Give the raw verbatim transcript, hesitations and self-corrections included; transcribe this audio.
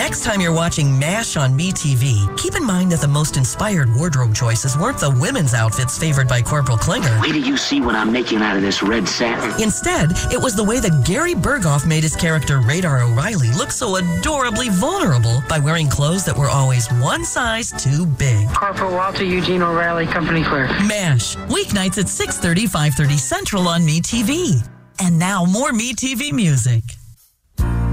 Next time you're watching MASH on MeTV, keep in mind that the most inspired wardrobe choices weren't the women's outfits favored by Corporal Klinger. Wait till you see what I'm making out of this red satin. Instead, it was the way that Gary Berghoff made his character Radar O'Reilly look so adorably vulnerable by wearing clothes that were always one size too big. Corporal Walter Eugene O'Reilly, company clerk. MASH, weeknights at six thirty, five thirty Central on MeTV. And now more MeTV music.